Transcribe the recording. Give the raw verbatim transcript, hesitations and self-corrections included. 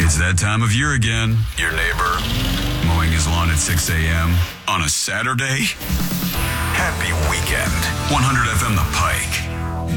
It's that time of year again. Your neighbor mowing his lawn at six a.m. on a Saturday. Happy weekend. one hundred F M The Pike.